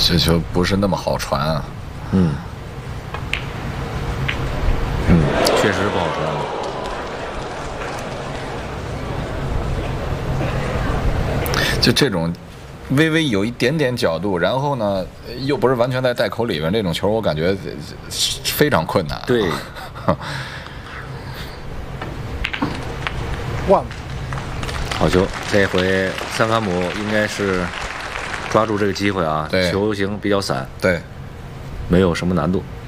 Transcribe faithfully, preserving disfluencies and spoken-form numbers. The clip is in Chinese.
这球不是那么好传啊。 嗯，嗯，确实不好传。 就这种微微有一点点角度，然后呢又不是完全在袋口里边，这种球我感觉非常困难。 对。 One。 好球！这回三坎姆应该是抓住这个机会啊， 对， 球形比较散， 对， 没有什么难度。